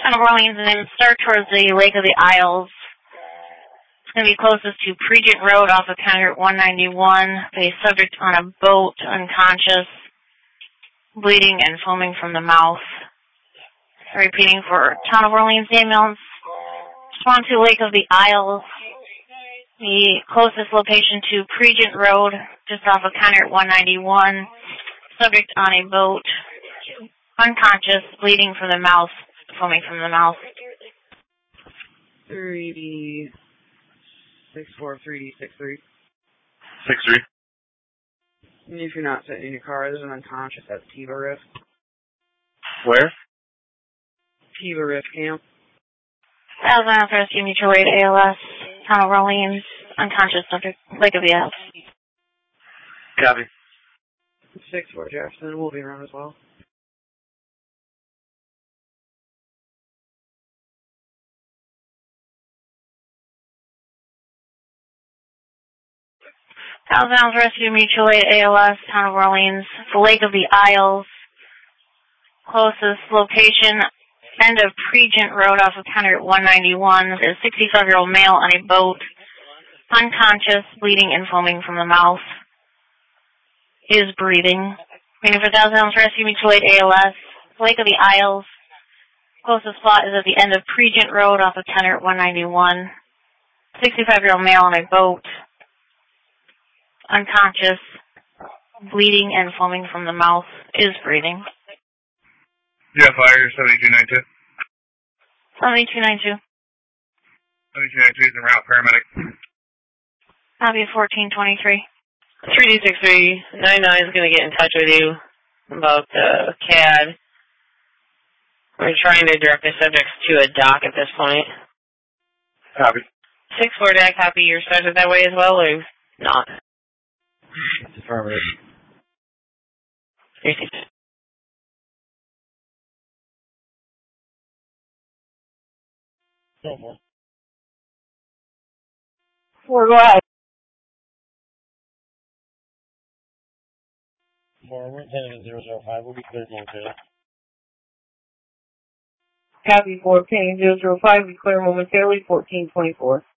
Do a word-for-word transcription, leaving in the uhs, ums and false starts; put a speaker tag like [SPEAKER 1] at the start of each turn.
[SPEAKER 1] Town of Orleans and then start towards the Lake of the Isles. It's going to be closest to Pregent Road off of County Route one ninety-one. The subject on a boat, unconscious, bleeding and foaming from the mouth. Repeating for Town of Orleans ambulance. Respond to Lake of the Isles. The closest location to Pregent Road, just off of County Route one ninety-one. Subject on a boat, unconscious, bleeding from the mouth, foaming from the mouth.
[SPEAKER 2] three D six four three D six three.
[SPEAKER 3] six three.
[SPEAKER 2] And if you're not sitting in your car, there's an unconscious at Tiva Rift.
[SPEAKER 3] Where?
[SPEAKER 2] Tiva Rift Camp.
[SPEAKER 1] Thousand Rescue Mutual Aid A L S, Town of Orleans, unconscious subject, Lake of the Isles.
[SPEAKER 3] Copy.
[SPEAKER 2] six four Jefferson will be around as well.
[SPEAKER 1] Thousand Rescue Mutual Aid A L S, Town of Orleans, the Lake of the Isles. Closest location, end of Pregent Road off of County Route one ninety-one. A sixty-five-year-old male on a boat, unconscious, bleeding and foaming from the mouth. Is breathing. Waiting for Thousand Rescue Mutual Aid A L S, Lake of the Isles. Closest spot is at the end of Pregent Road off of County Route one ninety-one. sixty-five-year-old male on a boat, unconscious, bleeding and foaming from the mouth, is breathing.
[SPEAKER 3] Yeah, fire seventy-two ninety-two.
[SPEAKER 1] seventy-two ninety-two.
[SPEAKER 3] seventy-two ninety-two is en route, paramedic.
[SPEAKER 1] Copy fourteen twenty-three.
[SPEAKER 4] three D six three ninety-nine is going to get in touch with you about the C A D. We're trying to direct the subjects to a dock at this point.
[SPEAKER 3] Copy.
[SPEAKER 4] six four, did I copy your started that way as well, or not?
[SPEAKER 3] It's affirmative.
[SPEAKER 5] Go for it.
[SPEAKER 4] Four, go ahead.
[SPEAKER 5] Forward, heading at zero zero five will be cleared momentarily.
[SPEAKER 4] Copy four, Payne zero zero five, be clear momentarily, fourteen twenty-four.